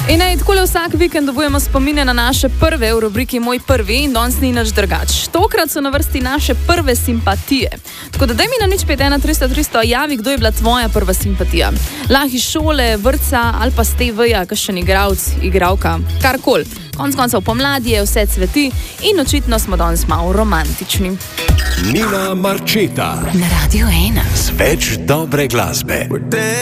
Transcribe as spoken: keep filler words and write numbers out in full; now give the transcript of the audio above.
In naj takole vsak vikend dobujemo spomine na naše prve v rubriki Moj prvi in danes ni nič drugače. Tokrat so na vrsti naše prve simpatije. Tako da daj mi na nič pet ena tristo tristo javi, kdo je bila tvoja prva simpatija. Lahko iz šole, vrtca ali pa s te veja, kakšen igralec, igralka, karkoli. Konec koncev pomladi je, vse cveti in očitno smo danes malo romantični. Nina Marčeta na Radio ena. Z več dobre glasbe.